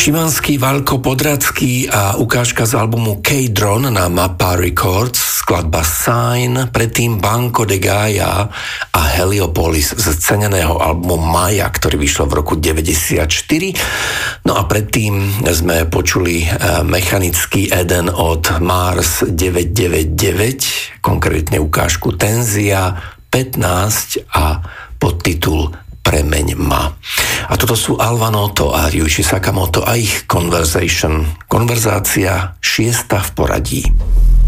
Šimanský, Vaľko Podradský a ukážka z albumu K-Dron na Mappa Records, skladba Sign, predtým Banco de Gaia a Heliopolis z ceneného albumu Maja, ktorý vyšiel v roku 94. No a predtým sme počuli mechanický Eden od Mars 999, konkrétne ukážku Tenzia 15 a podtitul Premeň ma. A toto sú Alva Noto a Ryuichi Sakamoto a ich Conversation. Konverzácia 6. v poradí.